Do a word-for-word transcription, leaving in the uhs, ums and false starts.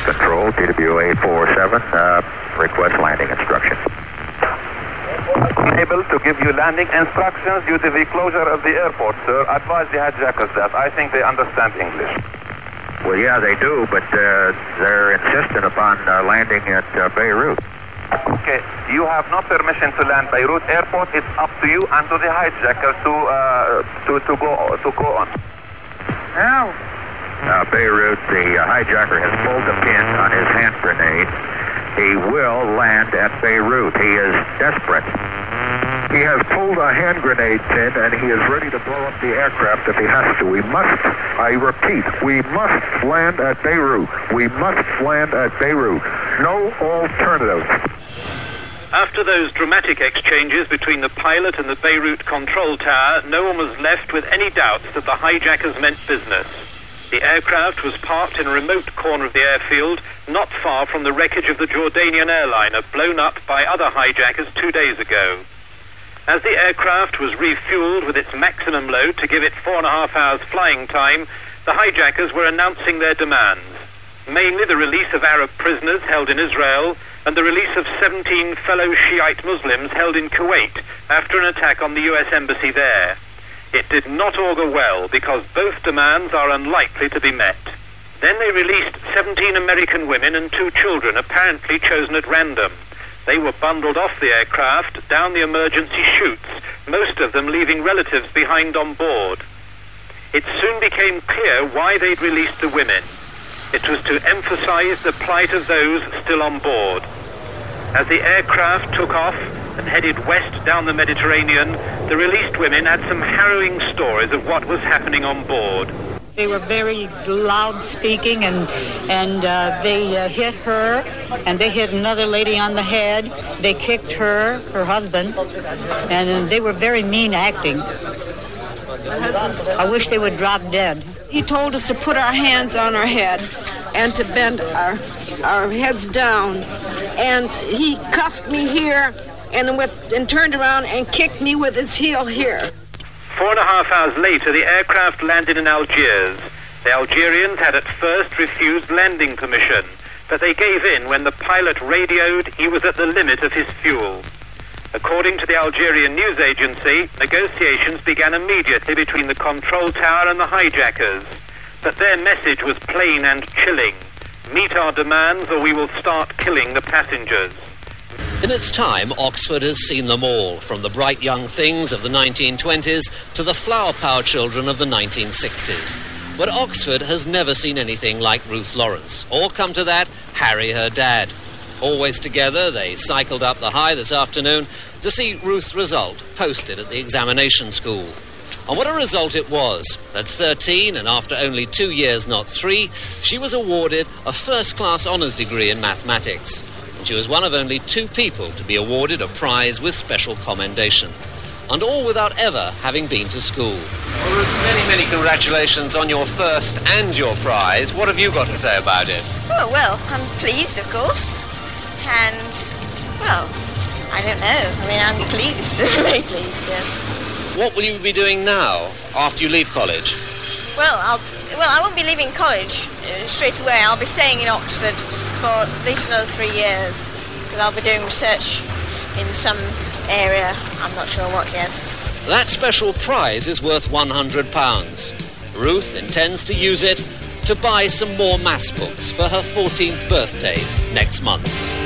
Control, T W A four seven, uh, request landing instructions. Unable to give you landing instructions due to the closure of the airport, sir. Advise the hijackers that. I think they understand English. Well, yeah, they do, but uh, they're insistent upon uh, landing at uh, Beirut. Okay, you have no permission to land Beirut Airport. It's up to you and to the hijackers to uh, to to go to go on. Now, uh, Beirut, the uh, hijacker has pulled the pin on his hand grenade. He will land at Beirut. He is desperate. He has pulled a hand grenade pin, and he is ready to blow up the aircraft if he has to. We must, I repeat, we must land at Beirut. We must land at Beirut. No alternative. After those dramatic exchanges between the pilot and the Beirut control tower, no one was left with any doubts that the hijackers meant business. The aircraft was parked in a remote corner of the airfield, not far from the wreckage of the Jordanian airliner blown up by other hijackers two days ago. As the aircraft was refueled with its maximum load to give it four and a half hours flying time, the hijackers were announcing their demands, mainly the release of Arab prisoners held in Israel and the release of seventeen fellow Shiite Muslims held in Kuwait after an attack on the U S embassy there. It did not augur well because both demands are unlikely to be met. Then they released seventeen American women and two children, apparently chosen at random. They were bundled off the aircraft down the emergency chutes, most of them leaving relatives behind on board. It soon became clear why they'd released the women. It was to emphasize the plight of those still on board. As the aircraft took off and headed west down the Mediterranean, the released women had some harrowing stories of what was happening on board. They were very loud speaking, and and uh, they uh, hit her, and they hit another lady on the head. They kicked her, her husband, and uh, they were very mean acting. I wish they would drop dead. He told us to put our hands on our head and to bend our our heads down, and he cuffed me here and with and turned around and kicked me with his heel here. Four and a half hours later, the aircraft landed in Algiers. The Algerians had at first refused landing permission, but they gave in when the pilot radioed he was at the limit of his fuel. According to the Algerian news agency, negotiations began immediately between the control tower and the hijackers. But their message was plain and chilling. Meet our demands or we will start killing the passengers. In its time, Oxford has seen them all, from the bright young things of the nineteen twenties to the flower power children of the nineteen sixties. But Oxford has never seen anything like Ruth Lawrence, or come to that, Harry, her dad. Always together, they cycled up the High this afternoon to see Ruth's result posted at the examination school. And what a result it was. At thirteen, and after only two years, not three, she was awarded a first-class honours degree in mathematics. She was one of only two people to be awarded a prize with special commendation, and all without ever having been to school. Well, Ruth, many, many congratulations on your first and your prize. What have you got to say about it? Oh, well, I'm pleased, of course, and, well, I don't know. I mean, I'm pleased, very pleased, yes. What will you be doing now, after you leave college? Well, I'll, well, I won't be leaving college uh, straight away. I'll be staying in Oxford for at least another three years because I'll be doing research in some area. I'm not sure what yet. That special prize is worth one hundred pounds. Ruth intends to use it to buy some more maths books for her fourteenth birthday next month.